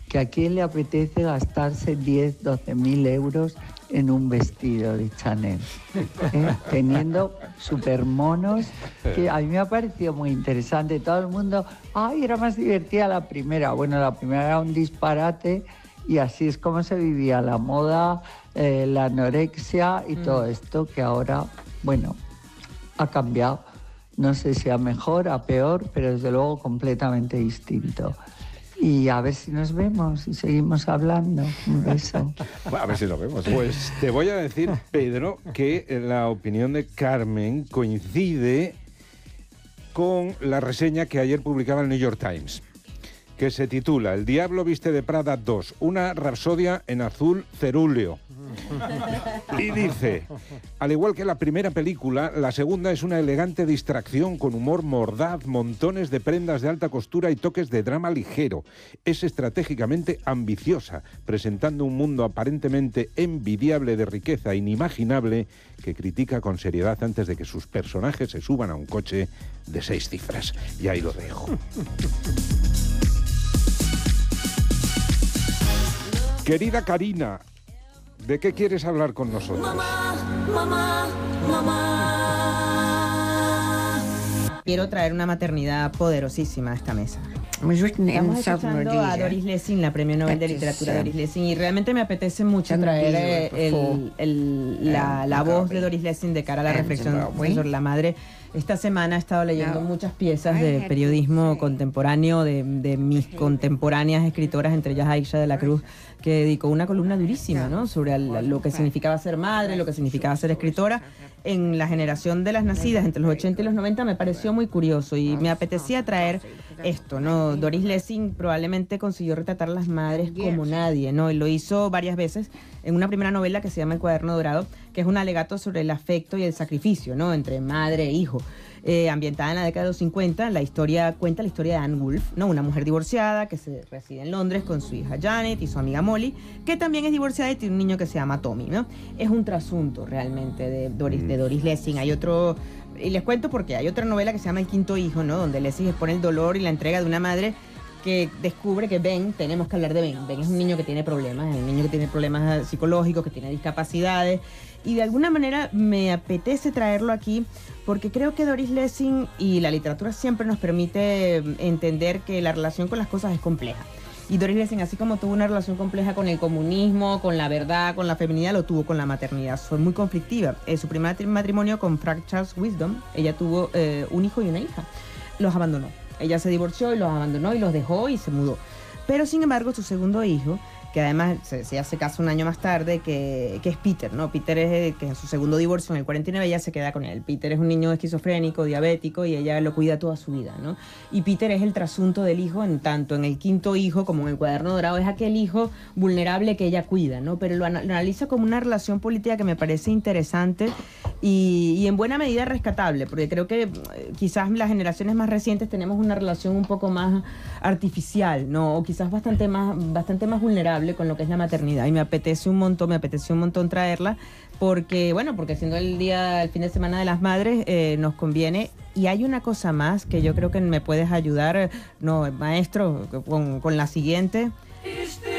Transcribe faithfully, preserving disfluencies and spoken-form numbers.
que a quién le apetece gastarse diez, doce mil euros en un vestido de Chanel, ¿eh? Teniendo super monos, que a mí me ha parecido muy interesante. Todo el mundo, ay, era más divertida la primera. Bueno, la primera era un disparate y así es como se vivía la moda, eh, la anorexia y mm. todo esto que ahora, bueno, ha cambiado. No sé si a mejor, a peor, pero desde luego completamente distinto. Y a ver si nos vemos y seguimos hablando. Un beso. A ver si nos vemos. Pues te voy a decir, Pedro, que la opinión de Carmen coincide con la reseña que ayer publicaba el New York Times, que se titula El Diablo viste de Prada dos, una rapsodia en azul cerúleo. Y dice, al igual que la primera película, la segunda es una elegante distracción con humor mordaz, montones de prendas de alta costura y toques de drama ligero. Es estratégicamente ambiciosa, presentando un mundo aparentemente envidiable de riqueza inimaginable que critica con seriedad antes de que sus personajes se suban a un coche de seis cifras. Y ahí lo dejo. Querida Karina, ¿de qué quieres hablar con nosotros? Mamá, mamá, mamá. Quiero traer una maternidad poderosísima a esta mesa. Estamos escuchando a Doris Lessing, la Premio Nobel de Literatura Doris Lessing, y realmente me apetece mucho traer eh, el, el, la, la voz de Doris Lessing de cara a la reflexión sobre la madre. Esta semana he estado leyendo muchas piezas de periodismo contemporáneo de, de mis contemporáneas escritoras, entre ellas Aisha de la Cruz, que dedicó una columna durísima, ¿no?, sobre el, lo que significaba ser madre, lo que significaba ser escritora. En la generación de las nacidas entre los ochenta y los noventa me pareció muy curioso y me apetecía traer esto, ¿no? Doris Lessing probablemente consiguió retratar a las madres como nadie, ¿no? Y lo hizo varias veces en una primera novela que se llama El Cuaderno Dorado, que es un alegato sobre el afecto y el sacrificio, ¿no?, entre madre e hijo. Eh, ambientada en la década de los cincuenta, la historia cuenta la historia de Anne Wolfe, ¿no?, una mujer divorciada que se reside en Londres con su hija Janet y su amiga Molly, que también es divorciada y tiene un niño que se llama Tommy, ¿no? Es un trasunto realmente de Doris, de Doris Lessing. Hay otro, y les cuento porque hay otra novela que se llama El Quinto Hijo, ¿no?, donde Lessing expone el dolor y la entrega de una madre que descubre que Ben, tenemos que hablar de Ben, Ben es un niño que tiene problemas, es un niño que tiene problemas psicológicos, que tiene discapacidades, y de alguna manera me apetece traerlo aquí porque creo que Doris Lessing y la literatura siempre nos permite entender que la relación con las cosas es compleja. Y Doris Lessing, así como tuvo una relación compleja con el comunismo, con la verdad, con la feminidad, lo tuvo con la maternidad. Fue muy conflictiva. En su primer matrimonio con Frank Charles Wisdom, ella tuvo eh, un hijo y una hija. Los abandonó. Ella se divorció y los abandonó y los dejó y se mudó. Pero, sin embargo, su segundo hijo, que además se, se hace caso un año más tarde, que, que es Peter, ¿no? Peter es que en su segundo divorcio, en el cuarenta y nueve, ella se queda con él. Peter es un niño esquizofrénico, diabético, y ella lo cuida toda su vida, ¿no? Y Peter es el trasunto del hijo, en tanto en El Quinto Hijo como en El Cuaderno Dorado, es aquel hijo vulnerable que ella cuida, ¿no? Pero lo, lo analiza como una relación política que me parece interesante y, y en buena medida rescatable, porque creo que eh, quizás las generaciones más recientes tenemos una relación un poco más artificial, ¿no? O quizás bastante más, bastante más vulnerable con lo que es la maternidad, y me apetece un montón, me apetece un montón traerla, porque, bueno, porque siendo el día, el fin de semana de las madres, eh, nos conviene. Y hay una cosa más que yo creo que me puedes ayudar, no, maestro, con, con la siguiente.